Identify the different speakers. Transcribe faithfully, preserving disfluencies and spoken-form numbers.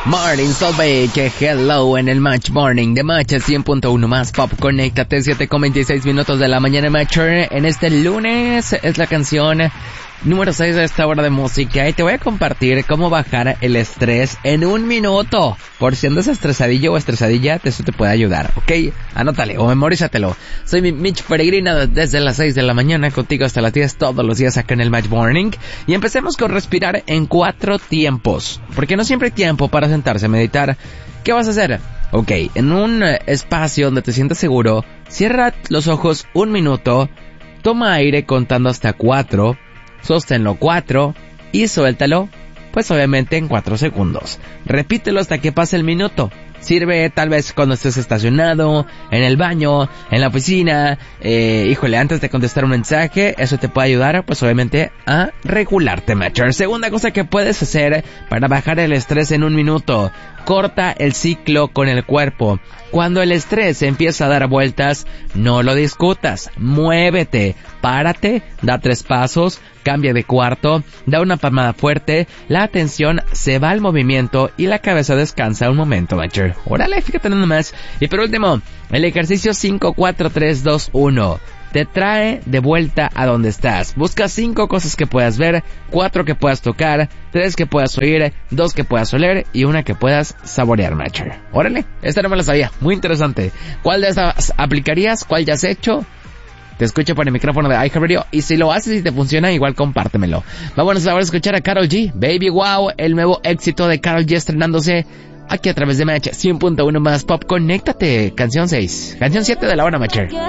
Speaker 1: Martin Solveig, que hello en el Match Morning de Match cien punto uno más Pop. Conéctate, siete con veintiséis minutos de la mañana, Matcher. En este lunes es la canción número seis de esta hora de música y te voy a compartir cómo bajar el estrés en un minuto. Por si andas estresadillo o estresadilla, eso te puede ayudar, ¿ok? Anótale o memorízatelo. Soy Mitch Peregrina desde las seis de la mañana contigo hasta las diez todos los días acá en el Match Morning. Y empecemos con respirar en cuatro tiempos, porque no siempre hay tiempo para sentarse a meditar. ¿Qué vas a hacer? Ok, en un espacio donde te sientas seguro, cierra los ojos un minuto, toma aire contando hasta cuatro, sosténlo cuatro y suéltalo, pues obviamente en cuatro segundos. Repítelo hasta que pase el minuto. Sirve tal vez cuando estés estacionado, en el baño, en la oficina, eh, híjole, antes de contestar un mensaje. Eso te puede ayudar, pues obviamente, a regularte, Matcher. Segunda cosa que puedes hacer para bajar el estrés en un minuto: corta el ciclo con el cuerpo. Cuando el estrés empieza a dar vueltas, no lo discutas, muévete, párate, da tres pasos, cambia de cuarto, da una palmada fuerte, la atención se va al movimiento y la cabeza descansa un momento, Matcher. Órale, fíjate nada más. Y por último, el ejercicio cinco, cuatro, tres, dos, uno. Te trae de vuelta a donde estás. Busca cinco cosas que puedas ver, cuatro que puedas tocar, tres que puedas oír, dos que puedas oler y una que puedas saborear, Matcher. Órale, esta no me la sabía, muy interesante. ¿Cuál de estas aplicarías? ¿Cuál ya has hecho? Te escucho por el micrófono de iHeartRadio y si lo haces y te funciona, igual compártemelo. Vámonos ahora a escuchar a Karol G, Baby Wow, el nuevo éxito de Karol G estrenándose aquí a través de Match cien punto uno más Pop. Conéctate, canción seis, canción siete de la hora, Matcher.